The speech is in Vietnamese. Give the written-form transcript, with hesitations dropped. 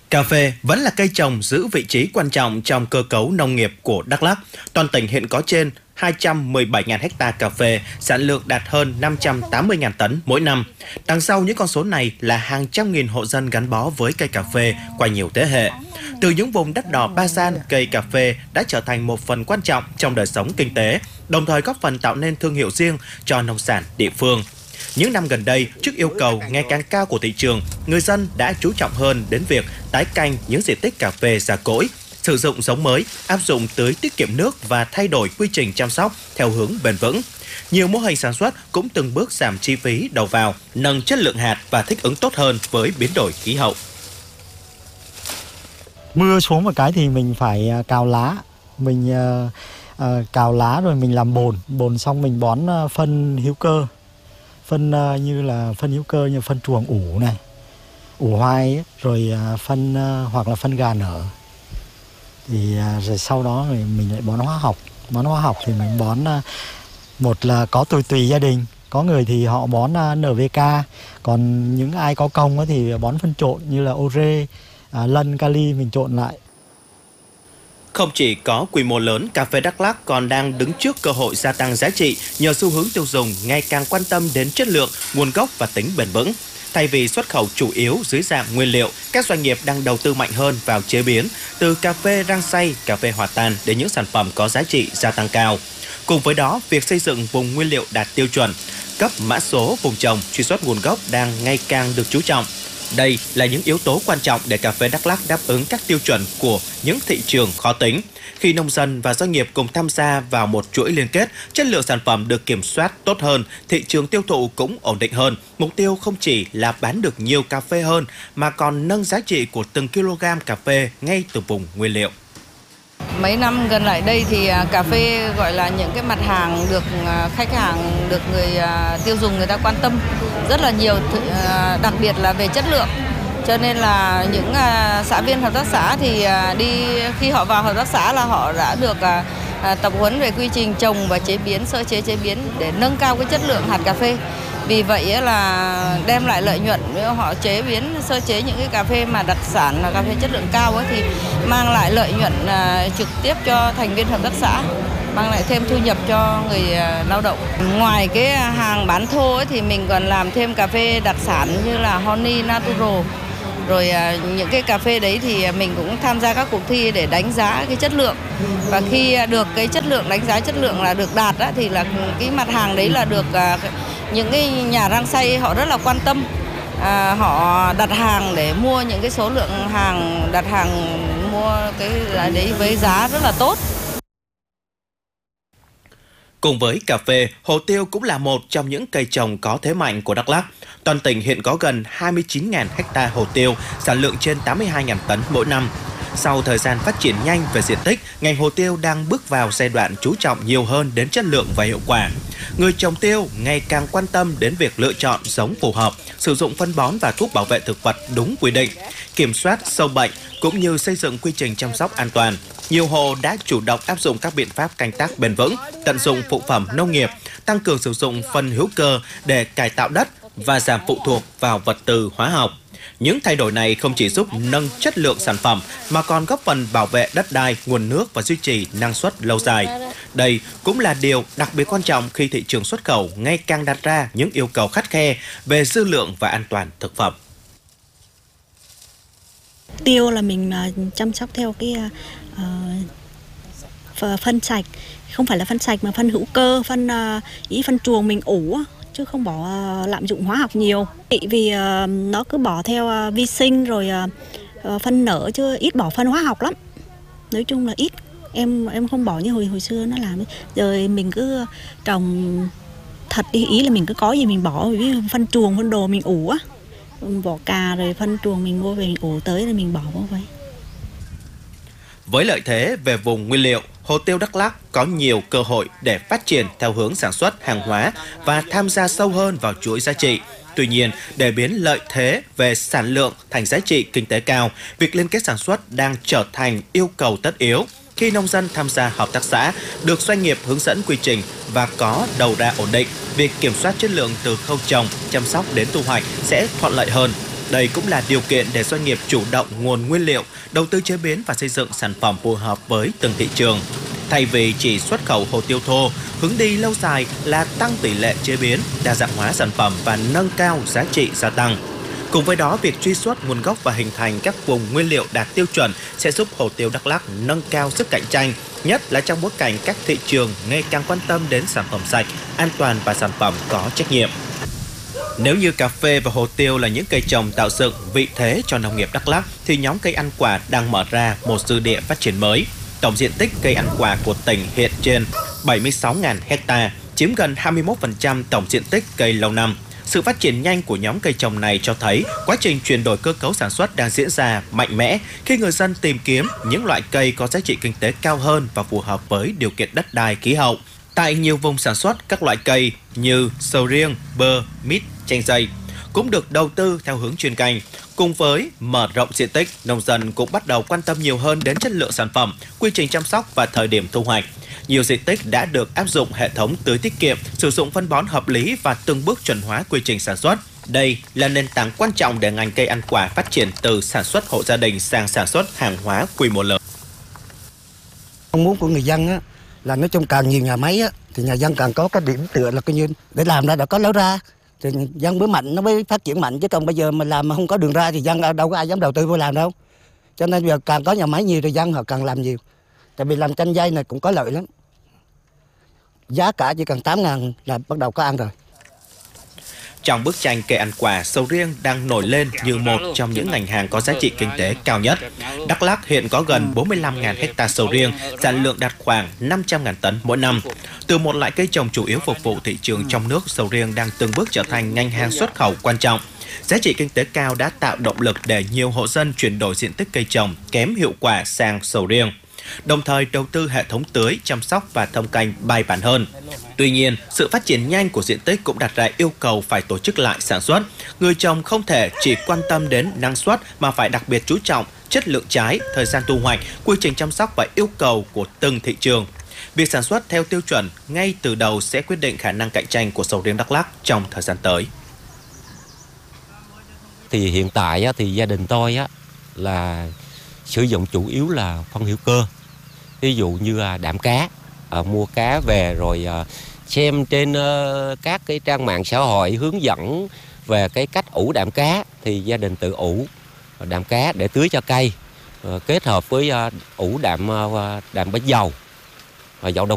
Cà phê vẫn là cây trồng giữ vị trí quan trọng trong cơ cấu nông nghiệp của Đắk Lắk. Toàn tỉnh hiện có trên 217.000 ha cà phê, sản lượng đạt hơn 580.000 tấn mỗi năm. Đằng sau những con số này là hàng trăm nghìn hộ dân gắn bó với cây cà phê qua nhiều thế hệ. Từ những vùng đất đỏ ba san, cây cà phê đã trở thành một phần quan trọng trong đời sống kinh tế, đồng thời góp phần tạo nên thương hiệu riêng cho nông sản địa phương. Những năm gần đây, trước yêu cầu ngày càng cao của thị trường, người dân đã chú trọng hơn đến việc tái canh những diện tích cà phê già cỗi, sử dụng giống mới, áp dụng tưới tiết kiệm nước và thay đổi quy trình chăm sóc theo hướng bền vững. Nhiều mô hình sản xuất cũng từng bước giảm chi phí đầu vào, nâng chất lượng hạt và thích ứng tốt hơn với biến đổi khí hậu. Mưa xuống một cái thì mình phải cào lá, mình cào lá rồi mình làm bồn xong mình bón phân hữu cơ. Phân như là phân hữu cơ như phân chuồng ủ này, ủ hoai ấy, rồi phân hoặc là phân gà nở. Thì rồi sau đó rồi mình lại bón hóa học. Bón hóa học thì mình bón một là có tùy gia đình, có người thì họ bón NPK, còn những ai có công thì bón phân trộn như là ore, lân, kali mình trộn lại. Không chỉ có quy mô lớn, cà phê Đắk Lắk còn đang đứng trước cơ hội gia tăng giá trị nhờ xu hướng tiêu dùng ngày càng quan tâm đến chất lượng, nguồn gốc và tính bền vững. Thay vì xuất khẩu chủ yếu dưới dạng nguyên liệu, các doanh nghiệp đang đầu tư mạnh hơn vào chế biến, từ cà phê rang xay, cà phê hòa tan đến những sản phẩm có giá trị gia tăng cao. Cùng với đó, việc xây dựng vùng nguyên liệu đạt tiêu chuẩn, cấp mã số vùng trồng, truy xuất nguồn gốc đang ngày càng được chú trọng. Đây là những yếu tố quan trọng để cà phê Đắk Lắk đáp ứng các tiêu chuẩn của những thị trường khó tính. Khi nông dân và doanh nghiệp cùng tham gia vào một chuỗi liên kết, chất lượng sản phẩm được kiểm soát tốt hơn, thị trường tiêu thụ cũng ổn định hơn. Mục tiêu không chỉ là bán được nhiều cà phê hơn, mà còn nâng giá trị của từng kg cà phê ngay từ vùng nguyên liệu. Mấy năm gần lại đây thì cà phê gọi là những cái mặt hàng được khách hàng, được người tiêu dùng người ta quan tâm rất là nhiều, đặc biệt là về chất lượng. Cho nên là những xã viên hợp tác xã thì khi họ vào hợp tác xã là họ đã được tập huấn về quy trình trồng và chế biến, sơ chế chế biến để nâng cao cái chất lượng hạt cà phê. Vì vậy là đem lại lợi nhuận, nếu họ chế biến, sơ chế những cái cà phê mà đặc sản là cà phê chất lượng cao ấy, thì mang lại lợi nhuận trực tiếp cho thành viên hợp tác xã, mang lại thêm thu nhập cho người lao động. Ngoài cái hàng bán thô ấy, thì mình còn làm thêm cà phê đặc sản như là Honey Natural. Rồi những cái cà phê đấy thì mình cũng tham gia các cuộc thi để đánh giá cái chất lượng. Và khi được cái chất lượng, đánh giá chất lượng là được đạt á, thì là cái mặt hàng đấy là được những cái nhà rang xay họ rất là quan tâm. Họ đặt hàng để mua những cái số lượng hàng, đặt hàng mua cái đấy với giá rất là tốt. Cùng với cà phê, hồ tiêu cũng là một trong những cây trồng có thế mạnh của Đắk Lắk. Toàn tỉnh hiện có gần 29.000 ha hồ tiêu, sản lượng trên 82.000 tấn mỗi năm. Sau thời gian phát triển nhanh về diện tích, ngành hồ tiêu đang bước vào giai đoạn chú trọng nhiều hơn đến chất lượng và hiệu quả. Người trồng tiêu ngày càng quan tâm đến việc lựa chọn giống phù hợp, sử dụng phân bón và thuốc bảo vệ thực vật đúng quy định, kiểm soát sâu bệnh cũng như xây dựng quy trình chăm sóc an toàn. Nhiều hộ đã chủ động áp dụng các biện pháp canh tác bền vững, tận dụng phụ phẩm nông nghiệp, tăng cường sử dụng phân hữu cơ để cải tạo đất và giảm phụ thuộc vào vật tư hóa học. Những thay đổi này không chỉ giúp nâng chất lượng sản phẩm mà còn góp phần bảo vệ đất đai, nguồn nước và duy trì năng suất lâu dài. Đây cũng là điều đặc biệt quan trọng khi thị trường xuất khẩu ngày càng đặt ra những yêu cầu khắt khe về dư lượng và an toàn thực phẩm. Tiêu là mình chăm sóc theo cái phân sạch, không phải là phân sạch mà phân hữu cơ, phân chuồng mình ủ chứ không bỏ lạm dụng hóa học nhiều. Vì nó cứ bỏ theo vi sinh rồi phân nở chứ ít bỏ phân hóa học lắm. Nói chung là ít, em không bỏ như hồi xưa nó làm. Rồi mình cứ trồng thật đi, ý là mình cứ có gì mình bỏ, ví dụ phân chuồng, phân đồ mình ủ á. Vỏ cà rồi phân chuồng mình mua về mình ủ tới rồi mình bỏ vào vậy. Với lợi thế về vùng nguyên liệu, hồ tiêu Đắk Lắk có nhiều cơ hội để phát triển theo hướng sản xuất hàng hóa và tham gia sâu hơn vào chuỗi giá trị. Tuy nhiên, để biến lợi thế về sản lượng thành giá trị kinh tế cao, việc liên kết sản xuất đang trở thành yêu cầu tất yếu. Khi nông dân tham gia hợp tác xã, được doanh nghiệp hướng dẫn quy trình và có đầu ra ổn định, việc kiểm soát chất lượng từ khâu trồng, chăm sóc đến thu hoạch sẽ thuận lợi hơn. Đây cũng là điều kiện để doanh nghiệp chủ động nguồn nguyên liệu, đầu tư chế biến và xây dựng sản phẩm phù hợp với từng thị trường. Thay vì chỉ xuất khẩu hồ tiêu thô, hướng đi lâu dài là tăng tỷ lệ chế biến, đa dạng hóa sản phẩm và nâng cao giá trị gia tăng. Cùng với đó, việc truy xuất nguồn gốc và hình thành các vùng nguyên liệu đạt tiêu chuẩn sẽ giúp hồ tiêu Đắk Lắk nâng cao sức cạnh tranh, nhất là trong bối cảnh các thị trường ngày càng quan tâm đến sản phẩm sạch, an toàn và sản phẩm có trách nhiệm. Nếu như cà phê và hồ tiêu là những cây trồng tạo dựng vị thế cho nông nghiệp Đắk Lắk, thì nhóm cây ăn quả đang mở ra một dư địa phát triển mới. Tổng diện tích cây ăn quả của tỉnh hiện trên 76.000 ha, chiếm gần 21% tổng diện tích cây lâu năm. Sự phát triển nhanh của nhóm cây trồng này cho thấy quá trình chuyển đổi cơ cấu sản xuất đang diễn ra mạnh mẽ khi người dân tìm kiếm những loại cây có giá trị kinh tế cao hơn và phù hợp với điều kiện đất đai, khí hậu. Tại nhiều vùng sản xuất, các loại cây như sầu riêng, bơ, mít, chanh dây cũng được đầu tư theo hướng chuyên canh. Cùng với mở rộng diện tích, nông dân cũng bắt đầu quan tâm nhiều hơn đến chất lượng sản phẩm, quy trình chăm sóc và thời điểm thu hoạch. Nhiều diện tích đã được áp dụng hệ thống tưới tiết kiệm, sử dụng phân bón hợp lý và từng bước chuẩn hóa quy trình sản xuất. Đây là nền tảng quan trọng để ngành cây ăn quả phát triển từ sản xuất hộ gia đình sang sản xuất hàng hóa quy mô lớn. Mong muốn của người dân á, là nói chung càng nhiều nhà máy á, thì nhà dân càng có cái điểm tựa là coi như để làm ra đã có lối ra, thì dân mới mạnh, nó mới phát triển mạnh, chứ còn bây giờ mà làm mà không có đường ra thì dân đâu có ai dám đầu tư vô làm đâu. Cho nên giờ càng có nhà máy nhiều thì dân họ càng làm nhiều. Tại vì làm chanh dây này cũng có lợi lắm. Giá cả chỉ cần 8.000 là bắt đầu có ăn rồi. Trong bức tranh cây ăn quả, sầu riêng đang nổi lên như một trong những ngành hàng có giá trị kinh tế cao nhất. Đắk Lắk hiện có gần 45.000 ha sầu riêng, sản lượng đạt khoảng 500.000 tấn mỗi năm. Từ một loại cây trồng chủ yếu phục vụ thị trường trong nước, sầu riêng đang từng bước trở thành ngành hàng xuất khẩu quan trọng. Giá trị kinh tế cao đã tạo động lực để nhiều hộ dân chuyển đổi diện tích cây trồng kém hiệu quả sang sầu riêng, đồng thời đầu tư hệ thống tưới, chăm sóc và thâm canh bài bản hơn. Tuy nhiên, sự phát triển nhanh của diện tích cũng đặt ra yêu cầu phải tổ chức lại sản xuất. Người trồng không thể chỉ quan tâm đến năng suất mà phải đặc biệt chú trọng chất lượng trái, thời gian thu hoạch, quy trình chăm sóc và yêu cầu của từng thị trường. Việc sản xuất theo tiêu chuẩn ngay từ đầu sẽ quyết định khả năng cạnh tranh của sầu riêng Đắk Lắk trong thời gian tới. Thì hiện tại thì gia đình tôi là sử dụng chủ yếu là phân hữu cơ. Ví dụ như đạm cá, mua cá về rồi xem trên các cái trang mạng xã hội hướng dẫn về cái cách ủ đạm cá, thì gia đình tự ủ đạm cá để tưới cho cây, kết hợp với ủ đạm bã dầu và dầu đậu